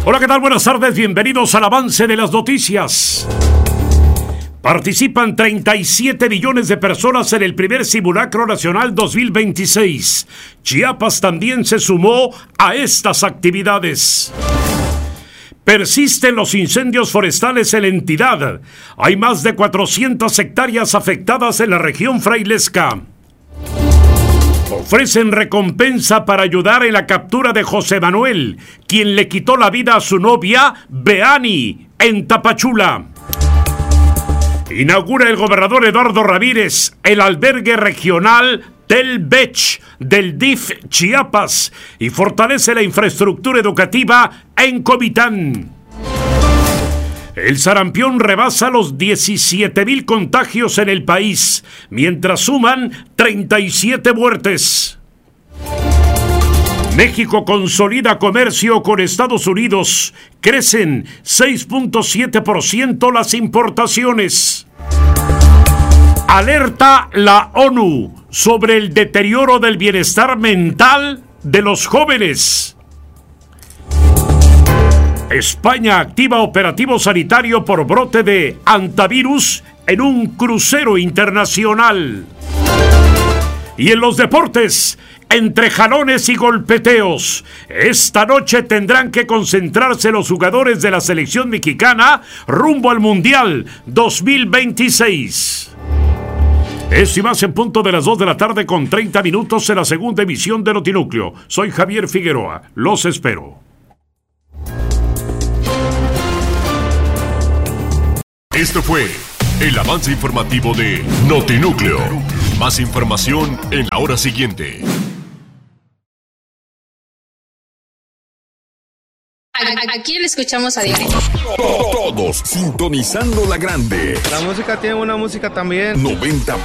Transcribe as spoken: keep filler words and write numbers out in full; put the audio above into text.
Hola, ¿qué tal? Buenas tardes, bienvenidos al avance de las noticias. Participan treinta y siete millones de personas en el primer simulacro nacional dos mil veintiséis. Chiapas también se sumó a estas actividades. Persisten los incendios forestales en la entidad. Hay más de cuatrocientas hectáreas afectadas en la región frailesca. Ofrecen recompensa para ayudar en la captura de José Manuel, quien le quitó la vida a su novia, Beani, en Tapachula. Inaugura el gobernador Eduardo Ramírez el albergue regional Tel Bech del D I F Chiapas y fortalece la infraestructura educativa en Comitán. El sarampión rebasa los diecisiete mil contagios en el país, mientras suman treinta y siete muertes. México consolida comercio con Estados Unidos. Crecen seis punto siete por ciento las importaciones. Alerta la ONU sobre el deterioro del bienestar mental de los jóvenes. España activa operativo sanitario por brote de antivirus en un crucero internacional. Y en los deportes, entre jalones y golpeteos, esta noche tendrán que concentrarse los jugadores de la selección mexicana rumbo al Mundial dos mil veintiséis. Esto y más en punto de las dos de la tarde con treinta minutos en la segunda emisión de Notinúcleo. Soy Javier Figueroa. Los espero. Esto fue el avance informativo de Notinúcleo. Más información en la hora siguiente. Aquí le escuchamos a diario. Todos sintonizando la grande. La música tiene una música también. noventa